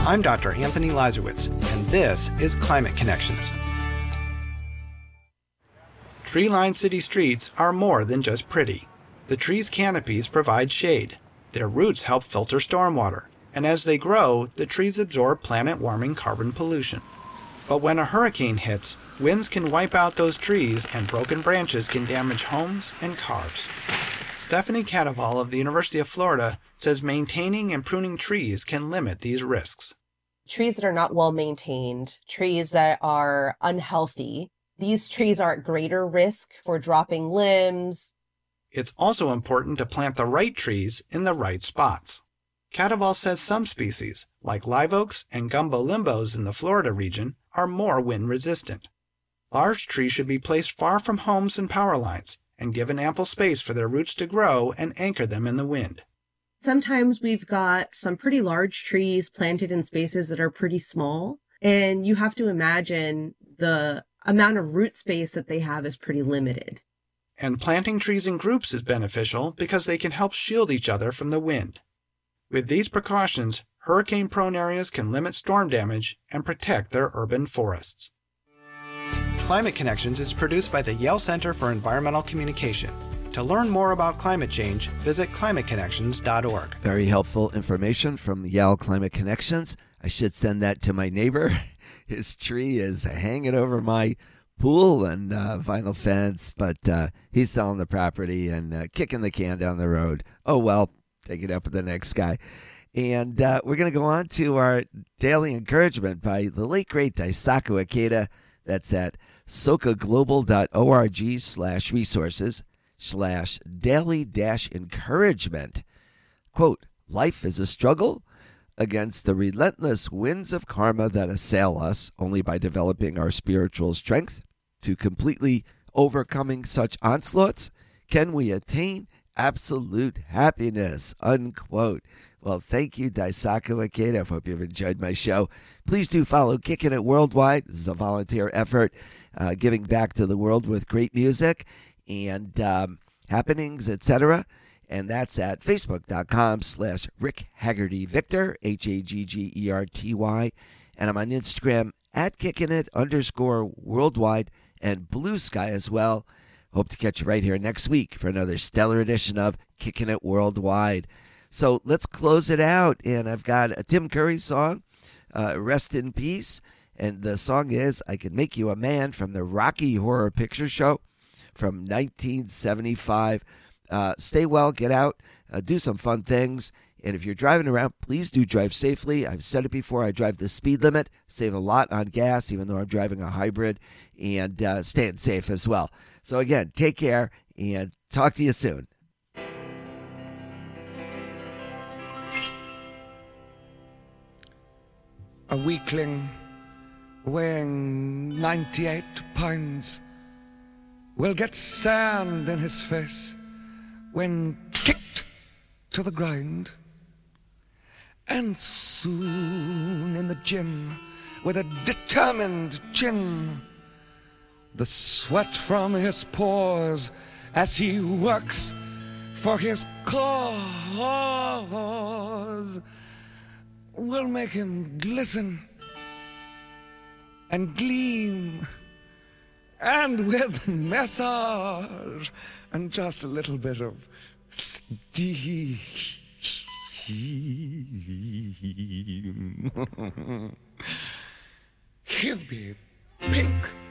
I'm Dr. Anthony Lazarowitz, and this is Climate Connections. Tree-lined city streets are more than just pretty. The trees' canopies provide shade. Their roots help filter stormwater, and as they grow, the trees absorb planet-warming carbon pollution. But when a hurricane hits, winds can wipe out those trees and broken branches can damage homes and cars. Stephanie Cadaval of the University of Florida says maintaining and pruning trees can limit these risks. Trees that are not well maintained, trees that are unhealthy, these trees are at greater risk for dropping limbs. It's also important to plant the right trees in the right spots. Cadaval says some species, like live oaks and gumbo limbos in the Florida region, are more wind resistant. Large trees should be placed far from homes and power lines and given ample space for their roots to grow and anchor them in the wind. Sometimes we've got some pretty large trees planted in spaces that are pretty small, and you have to imagine the amount of root space that they have is pretty limited. And planting trees in groups is beneficial because they can help shield each other from the wind. With these precautions, hurricane-prone areas can limit storm damage and protect their urban forests. Climate Connections is produced by the Yale Center for Environmental Communication. To learn more about climate change, visit climateconnections.org. Very helpful information from Yale Climate Connections. I should send that to my neighbor. His tree is hanging over my pool and vinyl fence, but he's selling the property and kicking the can down the road. Oh, well, take it up with the next guy. And we're going to go on to our daily encouragement by the late, great Daisaku Ikeda. That's at sokaglobal.org/resources/daily-encouragement. Quote, life is a struggle against the relentless winds of karma that assail us. Only by developing our spiritual strength to completely overcoming such onslaughts can we attain absolute happiness, unquote. Well, thank you, Daisaku Ikeda. I hope you've enjoyed my show. Please do follow Kicking It Worldwide. This is a volunteer effort, giving back to the world with great music and happenings, etc. And that's at facebook.com/Rick Haggerty Victor, HAGGERTY. And I'm on Instagram at @KickingIt_worldwide and Blue Sky as well. Hope to catch you right here next week for another stellar edition of Kicking It Worldwide. So let's close it out. And I've got a Tim Curry song, Rest in Peace. And the song is I Can Make You a Man from the Rocky Horror Picture Show from 1975. Stay well, get out, do some fun things. And if you're driving around, please do drive safely. I've said it before, I drive the speed limit, save a lot on gas, even though I'm driving a hybrid, and staying safe as well. So again, take care and talk to you soon. A weakling weighing 98 pounds will get sand in his face when kicked to the ground. And soon in the gym, with a determined chin, the sweat from his pores as he works for his cause will make him glisten and gleam, and with massage and just a little bit of steam, he'll be pink